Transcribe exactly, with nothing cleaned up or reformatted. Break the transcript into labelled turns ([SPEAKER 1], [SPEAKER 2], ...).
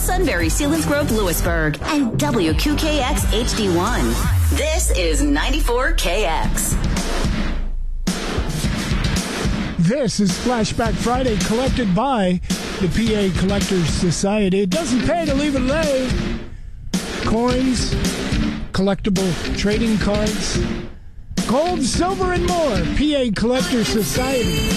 [SPEAKER 1] Sunbury, Selinsgrove, Lewisburg, and W Q K X H D one. This is ninety-four K X.
[SPEAKER 2] This is Flashback Friday, collected by the P A Collectors Society. It doesn't pay to leave it late. Coins, collectible trading cards, gold, silver, and more. P A Collectors Society.